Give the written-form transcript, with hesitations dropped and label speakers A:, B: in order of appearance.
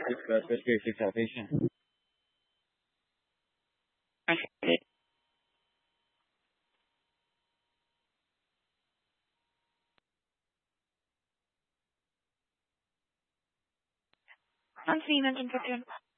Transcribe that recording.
A: discuss with basic salvation. Okay. Ang sino dyan ka dyan?